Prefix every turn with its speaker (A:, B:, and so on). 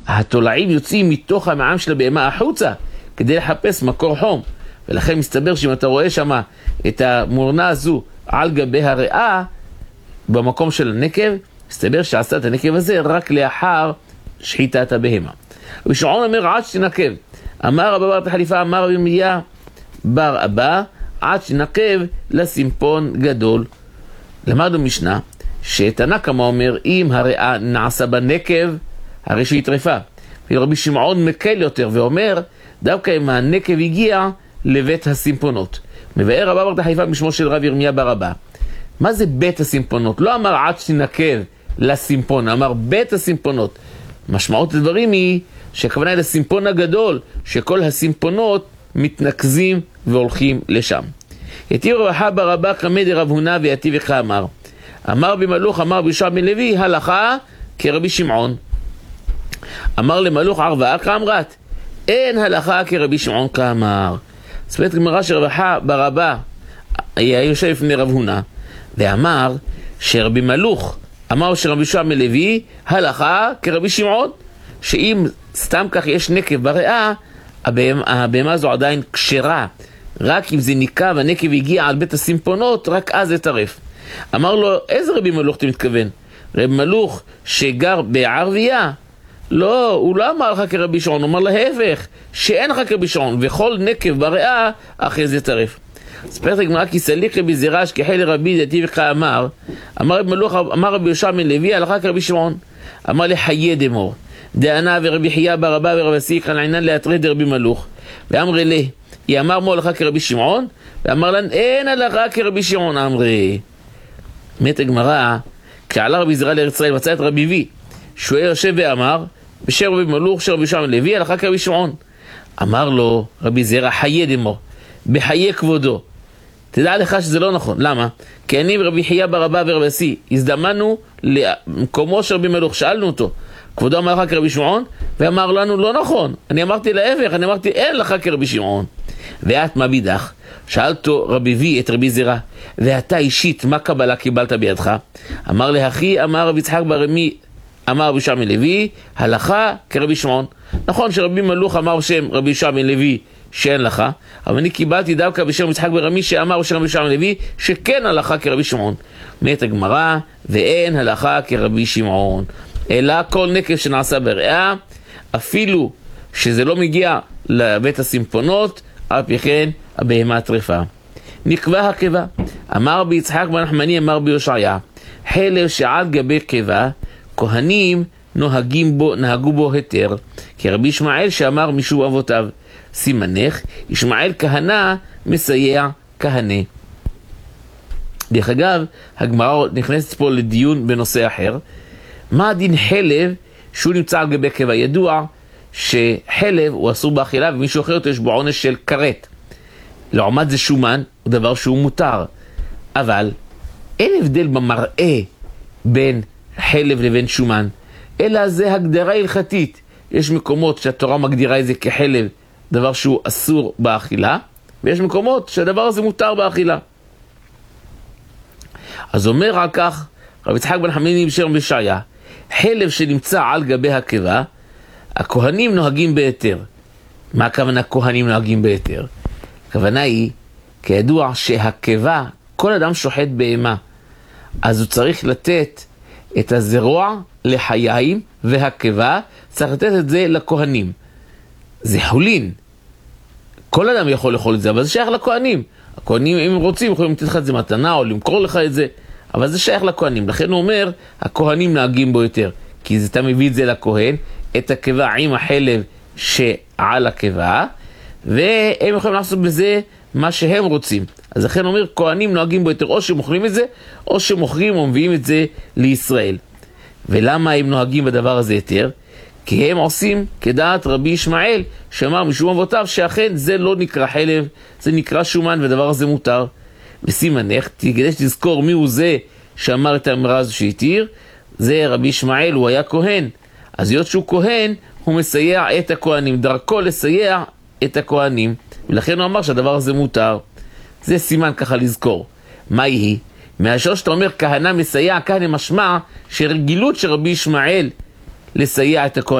A: התולעים יוצאים מתוך המעם של הבהמה החוצה, כדי לחפש מקור חום. ולכן מסתבר שאם אתה רואה שם את המורנה הזו על גבי הריאה, במקום של הנקב, מסתבר שעשה את הנקב הזה רק לאחר שחיטת הבהמה. ושמעון אומר עד שתנקב. אמר רבא בר תחליפה, אמר רבי ירמיה בר אבא, עד שנקב לסימפון גדול. למדנו משנה, שתנא קמא אומר, אם הריאה נעשה בנקב, הרי שהיא טרפה. ורבי שמעון מקל יותר ואומר, דווקא אם הנקב הגיע לבית הסימפונות. מבאר רבא בר תחליפה משמו של רבי ירמיה בר אבא. מה זה בית הסימפונות? לא אמר עד שתנקב לסימפון, אמר בית הסימפונות. משמעות הדברים היא שהכוונה היא לסימפון הגדול, שכל הסימפונות מתנקזים והולכים לשם. יתיר רבא בר אבא קמא דרב הונא ויתיב כאמר. אמר במלוך, אמר בישוע בן לוי, הלכה כרבי שמעון. אמר למלוך ערבא כאמרת, אין הלכה כרבי שמעון כאמר. ספרת גמרא שרבא בר אבא היה יושב לפני רב הונא, ואמר שרבי מלוך אמר שרבי בישוע בן לוי, הלכה כרבי שמעון, שאם סתם כך יש נקב בריאה, הבהמה הזו עדיין כשרה. רק אם זה ניקה והנקב הגיע על בית הסימפונות, רק אז זה טרף. אמר לו, איזה רבי מלוך אתה מתכוון? רבי מלוך שגר בערבייה? לא, הוא לא אמר לך כרבי שמעון, הוא אמר להפך, שאין לך כרבי שמעון, וכל נקב בריאה אחרי זה טרף. ספרת הגמרא כי סליק רבי זירש כחי לרבי דתי וכאמר, אמר רבי מלוך, אמר רבי יהושע בן לוי, הלכה כרבי שמעון. אמר לחיי דמור, דענה ורבי חייא בר אבא ורבי סיקרא לעניין להטריד רבי מלוך, ואמרי לה, היא אמר מו הלכה כרבי שמעון, ואמר לן אין הלכה כרבי שמעון אמרי. מת הגמרא, כשעלה רבי זירא לארץ ישראל מצא את רבי וי, שהוא יושב ואמר, בשם רבי מלוך של רבי יהושע בן לוי, הלכה כרבי שמעון. אמר לו רבי זירא, חיי דמו, בחיי כבודו. תדע לך שזה לא נכון. למה? כי אני ורבי חייא בר אבא ורבי סי הזדמנו למקומו של רבי מלוך, שאלנו אותו, כבודו אמר לך כרבי שמעון? ואמר לנו לא נכון. אני אמרתי להפך, אני אמרתי אין לך כרבי שמעון. ואת מה בידך? שאלתו רבי וי את רבי זירא, ואתה אישית מה קבלה קיבלת בידך? אמר לאחי, אמר רבי יצחק בר רמי, אמר רבי יהושע בן לוי, הלכה כרבי שמעון. נכון שרבי מלוך אמר בשם רבי יהושע בן לוי שאין לך, אבל אני קיבלתי דווקא בשם יצחק בר רמי שאמר בשם רבי יהושע בן לוי שכן הלכה כרבי שמעון. מת הגמרא, ואין הלכה כרבי שמעון, אלא כל נקב שנעשה בריאה, אפילו שזה לא מגיע לבית הסימפונות, על פי כן הבהמה טרפה. נקבע הקיבה. אמר בי יצחק בן נחמני, אמר בי יושעיה, חלב שעל גבי קיבה, כהנים נהגו בו היתר, כי רבי ישמעאל שאמר משום אבותיו, סימנך, ישמעאל כהנה מסייע כהנה. דרך אגב, הגמרא נכנסת פה לדיון בנושא אחר. מה הדין חלב שהוא נמצא על גבי קיבה? ידוע שחלב הוא אסור באכילה, ומישהו אחר אותו יש בו עונש של כרת. לעומת זה שומן הוא דבר שהוא מותר, אבל אין הבדל במראה בין חלב לבין שומן, אלא זה הגדרה הלכתית. יש מקומות שהתורה מגדירה את זה כחלב, דבר שהוא אסור באכילה, ויש מקומות שהדבר הזה מותר באכילה. אז אומר על כך רבי יצחק בן נחמני בשם רבי ישעיה, חלב שנמצא על גבי הקיבה, הכהנים נוהגים בהיתר. מה הכוונה כהנים נוהגים בהיתר? הכוונה היא, כידוע שהקיבה, כל אדם שוחט בהמה, אז הוא צריך לתת את הזרוע לחיים, והקיבה צריך לתת את זה לכהנים. זה חולין. כל אדם יכול לאכול את זה, אבל זה שייך לכהנים. הכהנים, אם הם רוצים, יכולים לתת לך את זה מתנה או למכור לך את זה, אבל זה שייך לכהנים. לכן הוא אומר, הכהנים נהגים בו יותר, כי זה אתה מביא את זה לכהן, את הקיבה עם החלב שעל הקיבה, והם יכולים לעשות בזה מה שהם רוצים. אז לכן אומר, כהנים נוהגים בו יותר, או שמוכרים את זה, או שמוכרים או מביאים את זה לישראל. ולמה הם נוהגים בדבר הזה יותר? כי הם עושים כדעת רבי ישמעאל, שאמר משום אבותיו שאכן זה לא נקרא חלב, זה נקרא שומן, והדבר הזה מותר. וסימנך, כדי שתזכור מי הוא זה שאמר את האמרה הזו שהתיר, זה רבי ישמעאל, הוא היה כהן. אז להיות שהוא כהן, הוא מסייע את הכהנים, דרכו לסייע את הכהנים, ולכן הוא אמר שהדבר הזה מותר. זה סימן ככה לזכור. מה יהי? מאשר שאתה אומר כהנה מסייע, כהנה משמע שרגילות של רבי ישמעאל לסייע את הכהנים.